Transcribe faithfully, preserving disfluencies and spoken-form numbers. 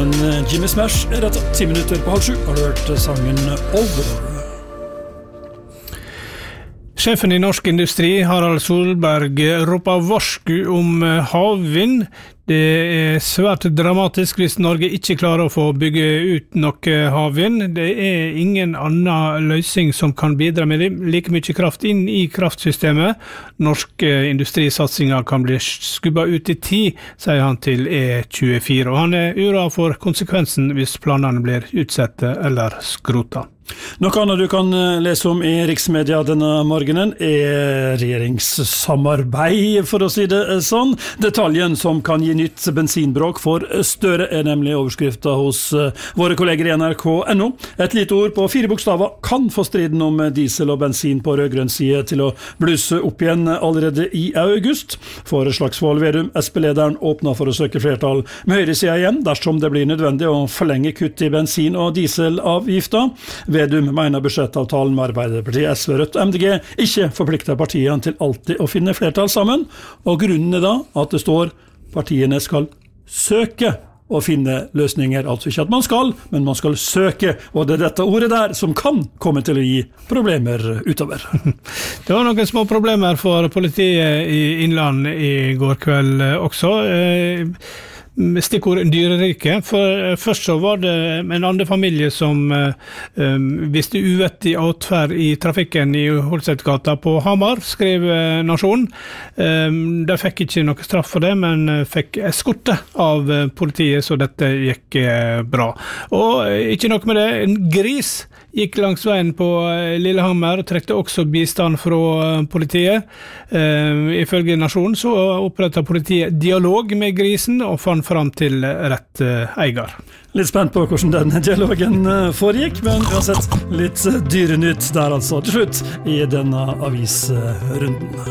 sammen Jimmy Smash. Rett ti minutter på halv sju har du hørt sangen Over. Sjefen i Norsk Industri, Harald Solberg, roper varsku om havvind. Det er svært dramatisk hvis Norge ikke klarer å få bygge ut noe havvind. Det er ingen annen løsning som kan bidra med like mye kraft inn i kraftsystemet. Norske industrisatsinger kan bli skubba ut i tid, sier han til E tjuefire. Og han er ura for konsekvensen hvis planene blir utsette eller skrota. Noe annet du kan lese om i riksmedia denne morgenen er regjeringssamarbeid, for å si det sånn. Detaljen som kan gi nytt bensinbråk for Støre er nemlig overskriften hos våre kolleger i N R K punktum N O. Et lite ord på fire bokstaver kan få striden om diesel og bensin på rødgrønn side til å blusse opp igjen allerede i august. For Slagsvold Vedum, S P-lederen, åpner for å søke flertall med høyresida igjen dersom det blir nødvendig å forlenge kutt i bensin- og dieselavgifter. Vedum mener budsjettavtalen med Arbeiderpartiet, S V, Rødt og M D G ikke forplikter partiene til alltid å finne flertall sammen, og grunnen er da at det står partiene skal søke å finne løsninger, altså ikke at man skal, men man skal søke, og det er dette ordet der som kan komme til å gi problemer utover. Det var noen små problemer for politiet i Innland i går kveld også. Stikkord dyrerike, for først så var det en andre familie som um, visste uvettig atferd i trafikken i Holsetgata på Hamar, skrev Nasjonen. Um, de fikk ikke noe straff for det, men fikk eskorte av politiet, så dette gikk bra. Og ikke nok med det, en gris gikk langs veien på Lillehammer og trekte også bistand fra politiet. Um, ifølge Nasjonen så opprettet politiet dialog med grisen og fant fram til rett eier. Litt spent på hvordan den dialogen foregikk, men uansett litt dyrenytt der altså til slutt i denne avisrunden.